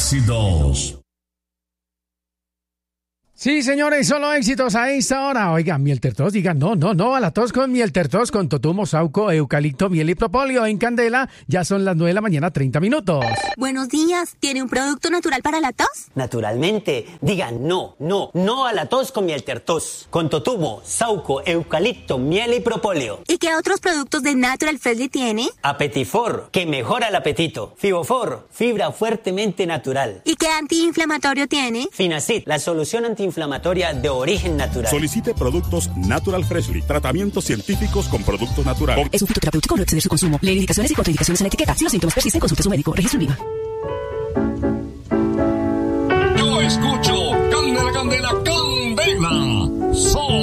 Éxitos. Sí, señores, solo éxitos a esta hora. Oigan, miel tertos, digan no a la tos con miel tertos, con totumo, sauco, eucalipto, miel y propóleo en candela. Ya son las 9 de la mañana, 30 minutos. Buenos días, ¿tiene un producto natural para la tos? Naturalmente, digan no a la tos con miel tertos, con totumo, sauco, eucalipto, miel y propóleo. ¿Y qué otros productos de Natural Freshly tiene? Apetifor, que mejora el apetito. Fibofor, fibra fuertemente natural. ¿Y qué antiinflamatorio tiene? Finacid, la solución antiinflamatoria de origen natural. Solicite productos Natural Freshly, tratamientos científicos con productos naturales. Es un fitoterapéutico, no exceder su consumo. Lee indicaciones y contraindicaciones en la etiqueta. Si los síntomas persisten, consulte a su médico. Registro en IVA. Yo escucho Candela, Candela, Candela.